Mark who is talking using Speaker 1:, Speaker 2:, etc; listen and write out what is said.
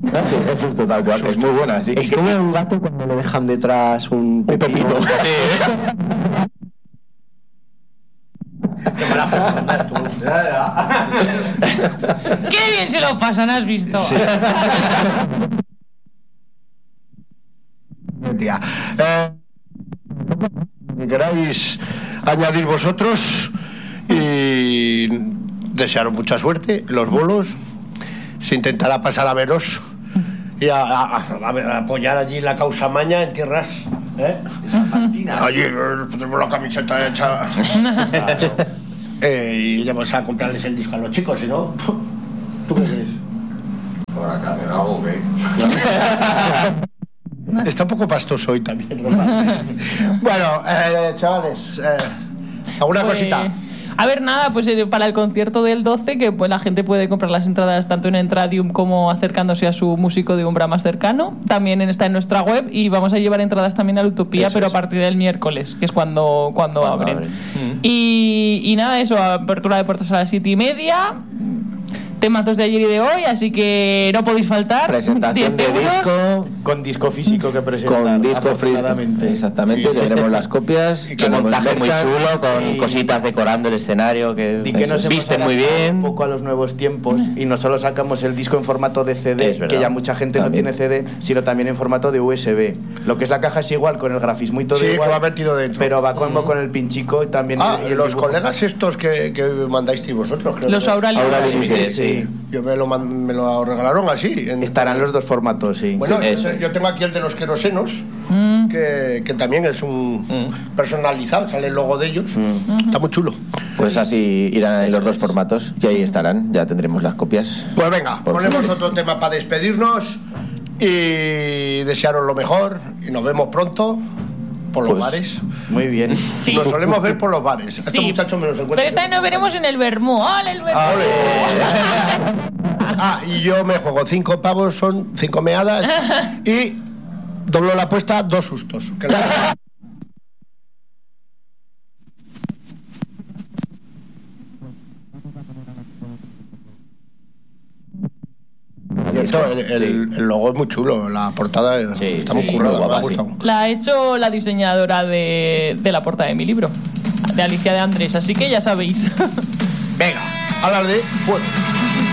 Speaker 1: Sí, Jesús, total, cual, es muy buena. Sí.
Speaker 2: Es como un gato cuando le dejan detrás un pepino.
Speaker 3: Qué mala persona tú.
Speaker 4: ¡Qué bien se lo pasan, has visto!
Speaker 3: Sí. Tía. ¿Queráis añadir vosotros? Y desearos mucha suerte en los bolos. Se intentará pasar a veros y a apoyar allí la causa maña en tierras, allí tenemos la camiseta hecha. Y vamos a comprarles el disco a los chicos, si no, ¿tú qué crees?
Speaker 5: Por acá hacer algo, ¿qué?
Speaker 3: Está un poco pastoso hoy también, ¿no? Bueno, chavales, ¿alguna cosita?
Speaker 4: A ver, nada, pues para el concierto del 12, que pues la gente puede comprar las entradas tanto en Entradium como acercándose a su músico de Umbra más cercano. También está en nuestra web y vamos a llevar entradas también a la Utopía, eso pero a partir del miércoles, que es cuando abren. Y nada, eso, apertura de puertas a las 7:30. Temazos de ayer y de hoy, así que no podéis faltar.
Speaker 1: Presentación de disco.
Speaker 2: Con disco físico que presentar.
Speaker 1: Con disco físico. Exactamente, tendremos las copias.
Speaker 2: Y
Speaker 1: que montaje muy chulo, con cositas decorando el escenario. Que
Speaker 2: nos
Speaker 1: visten muy bien.
Speaker 2: Un poco a los nuevos tiempos. Y no solo sacamos el disco en formato de CD, que ya mucha gente también no tiene CD, sino también en formato de USB. Lo que es la caja es igual, con el grafismo y todo igual.
Speaker 3: Sí, que va metido dentro.
Speaker 2: Pero va con el pinchico y también.
Speaker 3: Y los colegas estos que mandáis vosotros, creo.
Speaker 4: Los Aurali.
Speaker 2: Sí.
Speaker 3: Yo me lo regalaron así.
Speaker 2: Estarán los dos formatos, sí.
Speaker 3: Bueno, yo tengo aquí el de los querosenos, que también es un personalizado, sale el logo de ellos. Está muy chulo.
Speaker 1: Pues así irán en los dos formatos y ahí estarán, ya tendremos las copias.
Speaker 3: Pues venga, ponemos otro tema para despedirnos y desearos lo mejor y nos vemos pronto. Por los bares.
Speaker 2: Muy bien.
Speaker 4: Sí.
Speaker 3: Nos solemos ver por los bares. Estos muchachos me los encuentro.
Speaker 4: Pero esta vez nos veremos en el Vermú. ¡Ole, el Vermú!
Speaker 3: Y yo me juego 5 pavos, son 5 meadas. Y doblo la apuesta, 2 sustos. El logo es muy chulo, la portada está muy currada, me ha gustado.
Speaker 4: La ha hecho la diseñadora de la portada de mi libro, de Alicia de Andrés, así que ya sabéis.
Speaker 3: Venga, hablar de fuego.